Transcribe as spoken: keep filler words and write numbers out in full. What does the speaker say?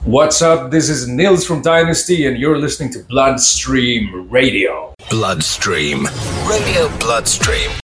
What's up? This is Nils from Dynasty, and you're listening to Bloodstream Radio. Bloodstream. Radio Bloodstream.